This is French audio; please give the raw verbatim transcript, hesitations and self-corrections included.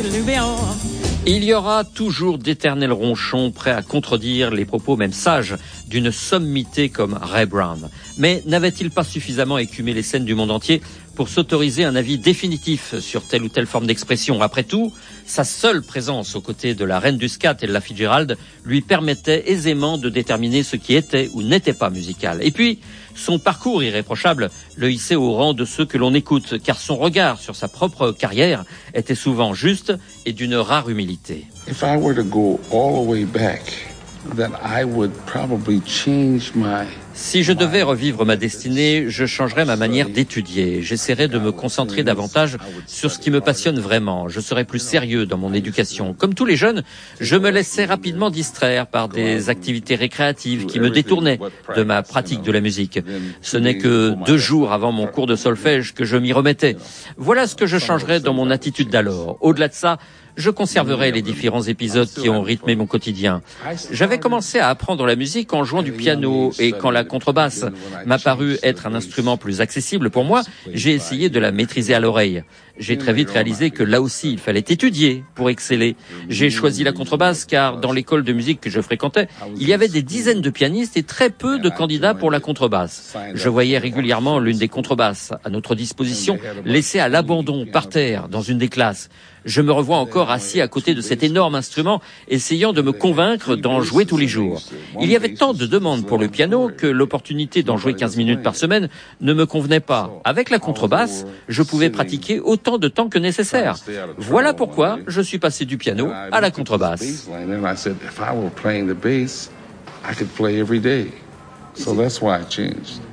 Il y aura toujours d'éternels ronchons prêts à contredire les propos même sages d'une sommité comme Ray Brown. Mais n'avait-il pas suffisamment écumé les scènes du monde entier pour s'autoriser un avis définitif sur telle ou telle forme d'expression? Après tout, sa seule présence aux côtés de la reine du scat et de la Fitzgerald lui permettait aisément de déterminer ce qui était ou n'était pas musical. Et puis, son parcours irréprochable le hissait au rang de ceux que l'on écoute, car son regard sur sa propre carrière était souvent juste et d'une rare humilité. If I were to go all the way back, then I would probably change my Si je devais revivre ma destinée, je changerais ma manière d'étudier. J'essaierais de me concentrer davantage sur ce qui me passionne vraiment. Je serais plus sérieux dans mon éducation. Comme tous les jeunes, je me laissais rapidement distraire par des activités récréatives qui me détournaient de ma pratique de la musique. Ce n'est que deux jours avant mon cours de solfège que je m'y remettais. Voilà ce que je changerais dans mon attitude d'alors. Au-delà de ça, je conserverai les différents épisodes qui ont rythmé mon quotidien. J'avais commencé à apprendre la musique en jouant du piano et quand la contrebasse m'a paru être un instrument plus accessible pour moi, j'ai essayé de la maîtriser à l'oreille. J'ai très vite réalisé que là aussi, il fallait étudier pour exceller. J'ai choisi la contrebasse car dans l'école de musique que je fréquentais, il y avait des dizaines de pianistes et très peu de candidats pour la contrebasse. Je voyais régulièrement l'une des contrebasses à notre disposition laissée à l'abandon par terre dans une des classes. Je me revois encore assis à côté de cet énorme instrument, essayant de me convaincre d'en jouer tous les jours. Il y avait tant de demandes pour le piano que l'opportunité d'en jouer quinze minutes par semaine ne me convenait pas. Avec la contrebasse, je pouvais pratiquer autant de temps que nécessaire. Voilà pourquoi je suis passé du piano à la contrebasse. So that's why I changed.